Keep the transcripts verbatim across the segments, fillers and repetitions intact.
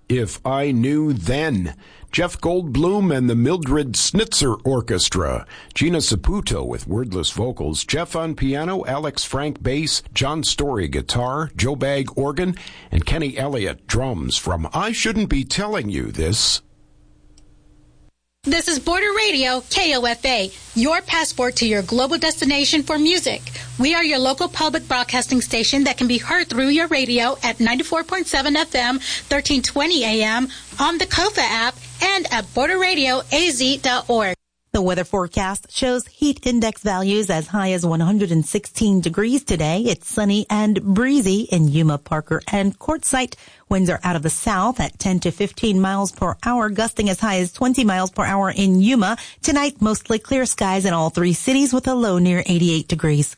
If I Knew Then. Jeff Goldblum and the Mildred Snitzer Orchestra. Gina Saputo with wordless vocals. Jeff on piano, Alex Frank bass, John Story guitar, Joe Bagg organ, and Kenny Elliott drums from I Shouldn't Be Telling You This. This is Border Radio, K O F A, your passport to your global destination for music. We are your local public broadcasting station that can be heard through your radio at ninety-four point seven F M, thirteen twenty A M, on the Kofa app, and at border radio a z dot org. The weather forecast shows heat index values as high as one hundred sixteen degrees today. It's sunny and breezy in Yuma, Parker, and Quartzsite. Winds are out of the south at ten to fifteen miles per hour, gusting as high as twenty miles per hour in Yuma. Tonight, mostly clear skies in all three cities with a low near eighty-eight degrees.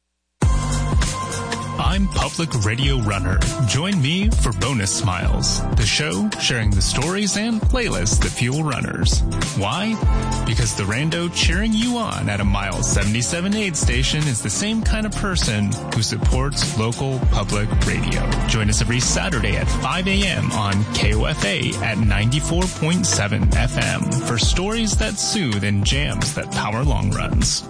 I'm Public Radio Runner. Join me for Bonus Smiles, the show sharing the stories and playlists that fuel runners. Why? Because the rando cheering you on at a mile seventy-seven aid station is the same kind of person who supports local public radio. Join us every Saturday at five A M on K O F A at ninety-four point seven F M for stories that soothe and jams that power long runs.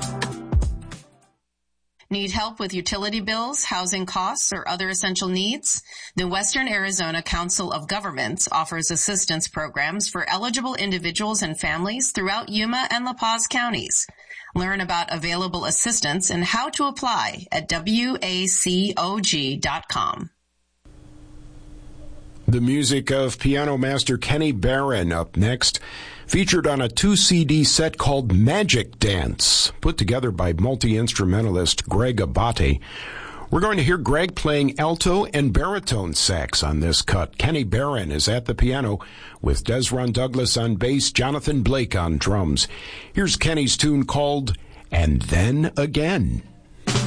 Need help with utility bills, housing costs, or other essential needs? The Western Arizona Council of Governments offers assistance programs for eligible individuals and families throughout Yuma and La Paz counties. Learn about available assistance and how to apply at W A C O G dot com. The music of piano master Kenny Barron up next, featured on a two C D set called Magic Dance, put together by multi-instrumentalist Greg Abate. We're going to hear Greg playing alto and baritone sax on this cut. Kenny Barron is at the piano with Desron Douglas on bass, Jonathan Blake on drums. Here's Kenny's tune called And Then Again.